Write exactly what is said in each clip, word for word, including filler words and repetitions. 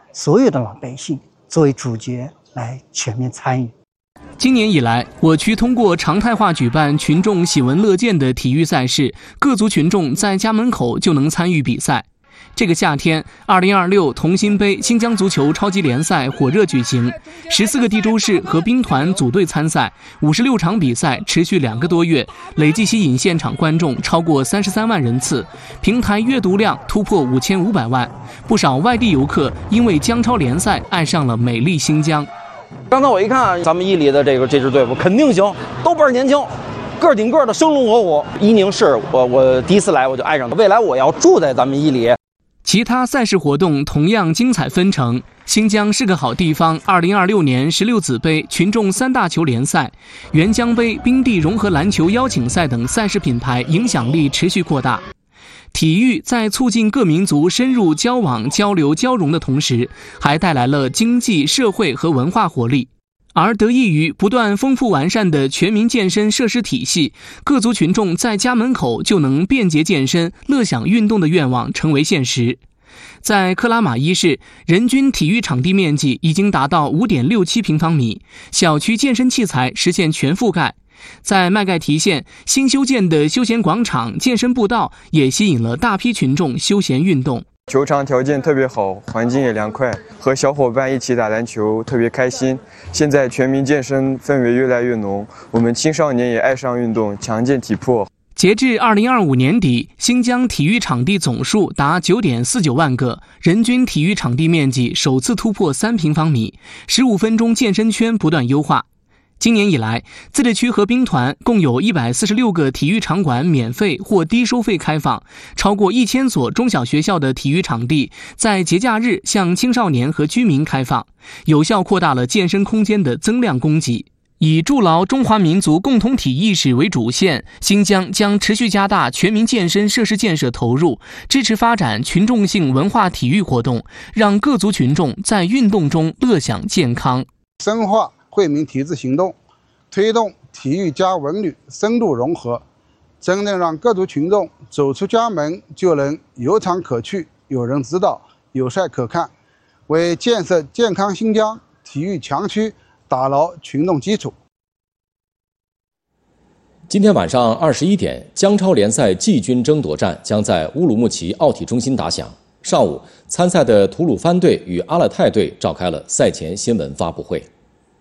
所有的老百姓作为主角来全面参与。 今年以来，我区通过常态化举办群众喜闻乐见的体育赛事，各族群众在家门口就能参与比赛。这个夏天，二零二六同心杯新疆足球超级联赛火热举行，十四个地州市和兵团组队参赛，五十六场比赛持续两个多月，累计吸引现场观众超过三十三万人次，平台阅读量突破五千五百万。不少外地游客因为疆超联赛爱上了美丽新疆。 刚才我一看咱们伊犁的这个这支队伍肯定行，都倍儿年轻，个顶个的生龙活虎。伊宁市我我第一次来我就爱上它，未来我要住在咱们伊犁。 其他赛事活动同样精彩纷呈。新疆是个好地方二零二六年十六子杯群众三大球联赛、沅江杯冰地融合篮球邀请赛等赛事品牌影响力持续扩大。体育在促进各民族深入交往、交流、交融的同时，还带来了经济、社会和文化活力。而得益于不断丰富完善的全民健身设施体系，各族群众在家门口就能便捷健身、乐享运动的愿望成为现实。在克拉玛依市，人均体育场地面积已经达到 五点六七平方米，小区健身器材实现全覆盖。在麦盖提县，新修建的休闲广场、健身步道也吸引了大批群众休闲运动。 球场条件特别好，环境也凉快，和小伙伴一起打篮球特别开心。现在全民健身氛围越来越浓，我们青少年也爱上运动，强健体魄。 截至二零二五年底，新疆体育场地总数达 九点四九万个，人均体育场地面积首次突破三平方米，十五分钟健身圈不断优化。今年以来，自治区和兵团共有一百四十六个体育场馆免费或低收费开放，超过一千所中小学校的体育场地在节假日向青少年和居民开放，有效扩大了健身空间的增量供给。以筑牢中华民族共同体意识为主线，新疆将持续加大全民健身设施建设投入，支持发展群众性文化体育活动，让各族群众在运动中乐享健康。 深化惠民体质行动，推动体育加文旅深度融合，真正让各族群众走出家门就能有场可去、有人指导、有赛可看，为建设健康新疆体育强区打牢群众基础。 今天晚上二十一点，疆超联赛季军争夺战将在乌鲁木齐奥体中心打响。上午，参赛的吐鲁番队与阿勒泰队召开了赛前新闻发布会。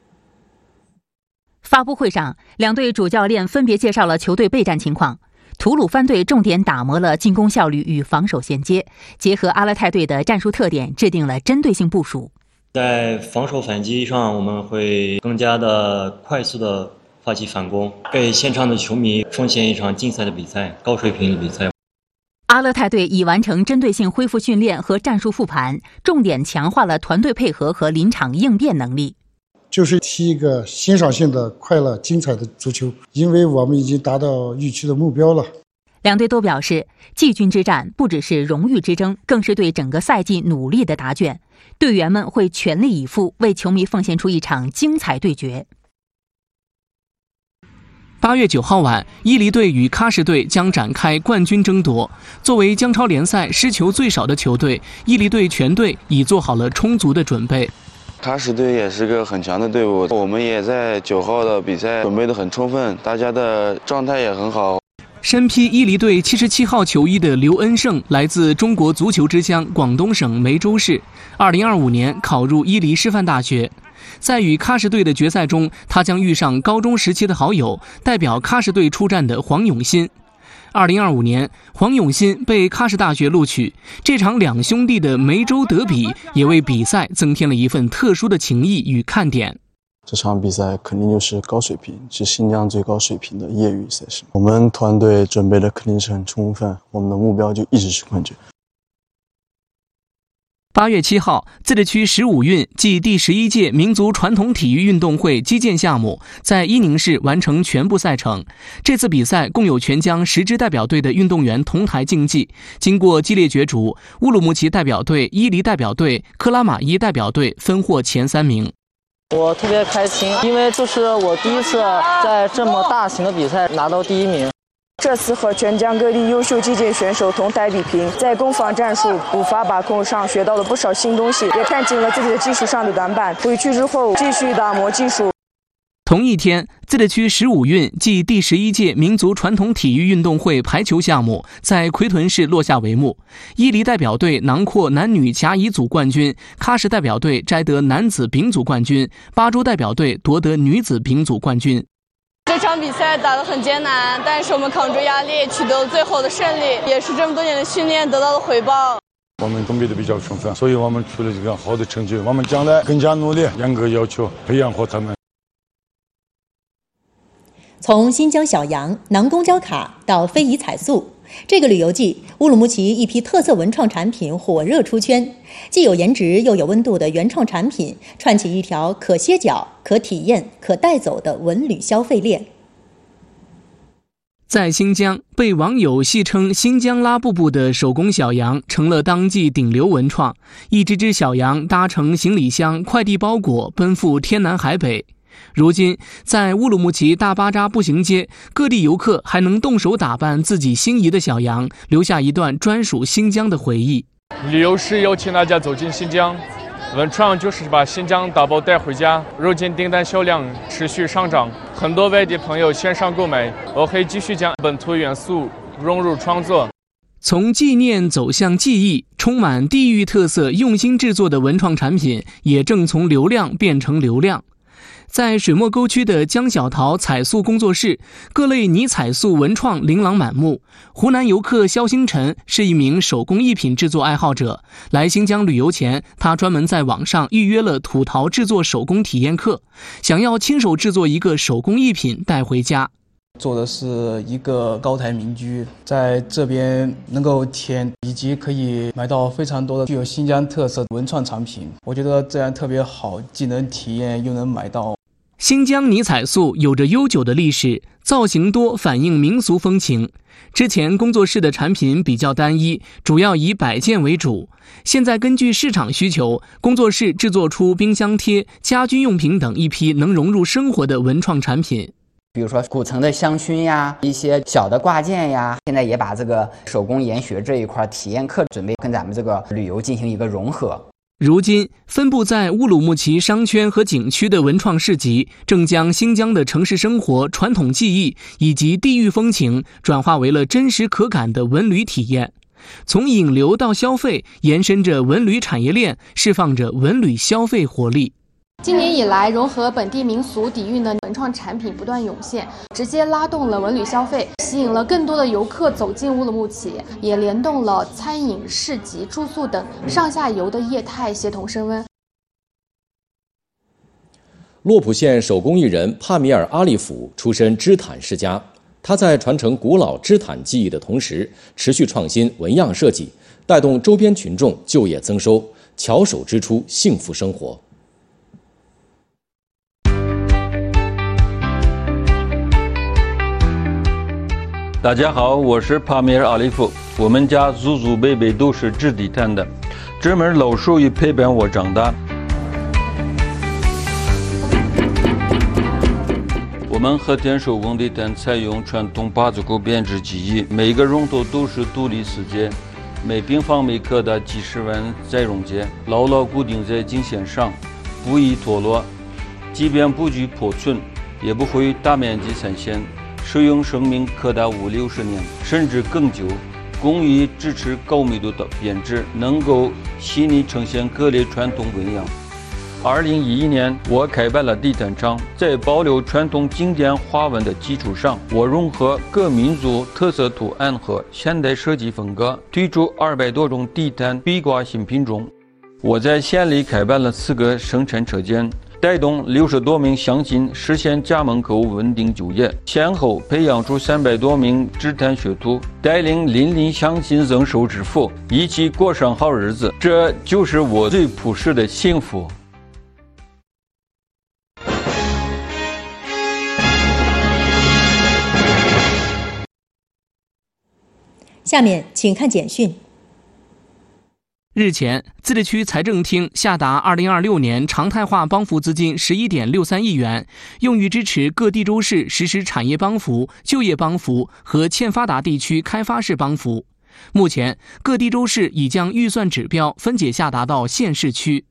发布会上，两队主教练分别介绍了球队备战情况。吐鲁番队重点打磨了进攻效率与防守衔接，结合阿勒泰队的战术特点，制定了针对性部署。 在防守反击上，我们会更加的快速的发起反攻，给现场的球迷奉献一场竞赛的比赛，高水平的比赛。 阿勒泰队已完成针对性恢复训练和战术复盘，重点强化了团队配合和临场应变能力。 就是踢一个欣赏性的、快乐、精彩的足球，因为我们已经达到预期的目标了。 两队都表示，季军之战不只是荣誉之争，更是对整个赛季努力的答卷。队员们会全力以赴，为球迷奉献出一场精彩对决。 八月九号晚，伊犁队与喀什队将展开冠军争夺。作为疆超联赛失球最少的球队，伊犁队全队已做好了充足的准备。 喀什队也是个很强的队伍，我们也在九号的比赛准备得很充分，大家的状态也很好。 身披伊犁队七十七号球衣的刘恩胜来自中国足球之乡广东省梅州市，二零二五年考入伊犁师范大学。在与喀什队的决赛中，他将遇上高中时期的好友，代表喀什队出战的黄永新。二零二五年，黄永新被喀什大学录取，这场两兄弟的梅州德比也为比赛增添了一份特殊的情谊与看点。 这场比赛肯定就是高水平，是新疆最高水平的业余赛事。我们团队准备的肯定是很充分，我们的目标就一直是冠军。 八月七号，自治区十五运暨第十一届民族传统体育运动会击剑项目在伊宁市完成全部赛程。这次比赛共有全疆十支代表队的运动员同台竞技，经过激烈角逐，乌鲁木齐代表队、伊犁代表队、克拉玛依代表队分获前三名。 我特别开心，因为这是我第一次在这么大型的比赛拿到第一名。 这次和全疆各地优秀击剑选手同台比拼，在攻防战术、步伐把控上学到了不少新东西，也看清了自己的技术上的短板。回去之后继续打磨技术。 同一天，自治区十五运暨第十一届民族传统体育运动会排球项目在奎屯市落下帷幕。伊犁代表队囊括男女甲乙组冠军，喀什代表队摘得男子丙组冠军，巴州代表队夺得女子丙组冠军。 这场比赛打得很艰难，但是我们扛住压力，取得了最后的胜利，也是这么多年的训练得到了回报。 我们准备的比较充分，所以我们取了这个好的成绩。我们将来更加努力，严格要求培养好他们。 从新疆小羊、囊公交卡到非遗彩塑，这个旅游季，乌鲁木齐一批特色文创产品火热出圈，既有颜值又有温度的原创产品，串起一条可歇脚、可体验、可带走的文旅消费链。 在新疆，被网友戏称“新疆拉布布”的手工小羊成了当季顶流文创，一只只小羊搭乘行李箱、快递包裹，奔赴天南海北。如今，在乌鲁木齐大巴扎步行街，各地游客还能动手打扮自己心仪的小羊，留下一段专属新疆的回忆。 旅游是邀请大家走进新疆，文创就是把新疆打包带回家。如今订单销量持续上涨，很多外地朋友线上购买，我会继续将本土元素融入创作。 从纪念走向记忆，充满地域特色、用心制作的文创产品，也正从流量变成流量。在水墨沟区的江小桃彩塑工作室，各类泥彩塑文创琳琅满目。湖南游客肖星辰是一名手工艺品制作爱好者，来新疆旅游前，他专门在网上预约了土陶制作手工体验课，想要亲手制作一个手工艺品带回家。 做的是一个高台民居，在这边能够体验以及可以买到非常多的具有新疆特色文创产品，我觉得这样特别好，既能体验又能买到。 新疆泥彩塑有着悠久的历史，造型多，反映民俗风情。之前工作室的产品比较单一，主要以摆件为主。现在根据市场需求，工作室制作出冰箱贴、家居用品等一批能融入生活的文创产品。 比如说古城的香薰呀，一些小的挂件呀，现在也把这个手工研学这一块体验课准备跟咱们这个旅游进行一个融合。 如今，分布在乌鲁木齐商圈和景区的文创市集，正将新疆的城市生活、传统技艺以及地域风情转化为了真实可感的文旅体验。从引流到消费，延伸着文旅产业链，释放着文旅消费活力。 今年以来，融合本地民俗底蕴的文创产品不断涌现，直接拉动了文旅消费，吸引了更多的游客走进乌鲁木齐，也联动了餐饮、市集、住宿等上下游的业态协同升温。 洛浦县手工艺人帕米尔·阿利甫出身织毯世家，他在传承古老织毯技艺的同时，持续创新纹样设计，带动周边群众就业增收，巧手织出幸福生活。 大家好，我是帕米尔·阿利夫。我们家祖祖辈辈都是织地毯的，这门老手艺陪伴我长大。我们和田手工地毯采用传统八字钩编织技艺，每个绒头都是独立世界，每平方每克的几十万再溶解，牢牢固定在经线上，不易脱落。即便布局破寸，也不会大面积散线。使用寿命可达五六十年，甚至更久。工艺支持高密度的编织，能够细腻呈现各类传统纹样。二零一一年，我开办了地毯厂，在保留传统经典花纹的基础上，我融合各民族特色图案和现代设计风格，推出二百多种地毯壁挂新品种。我在县里开办了四个生产车间，带动六十多名乡亲实现家门口稳定就业，先后培养出三百多名织毯学徒，带领邻里乡亲增收致富，一起过上好日子。这就是我最朴实的幸福。 下面请看简讯。 日前，自治区财政厅下达二零二六年常态化帮扶资金十一点六三亿元，用于支持各地州市实施产业帮扶、就业帮扶和欠发达地区开发式帮扶。目前，各地州市已将预算指标分解下达到县市区。